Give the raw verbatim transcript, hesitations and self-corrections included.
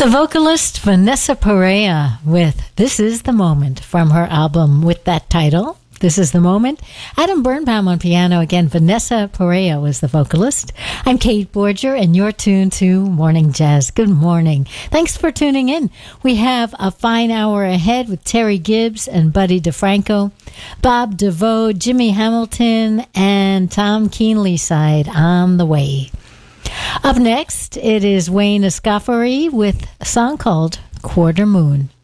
The vocalist Vanessa Perea with This Is the Moment from her album with that title. This is the Moment. Adam Birnbaum on piano. Again, Vanessa Perea was the vocalist. I'm Kate Borger, and you're tuned to Morning Jazz. Good morning. Thanks for tuning in. We have a fine hour ahead with Terry Gibbs and Buddy DeFranco, Bob DeVoe, Jimmy Hamilton, and Tom Keenlyside on the way. Up next, it is Wayne Escoffery with a song called Quarter Moon.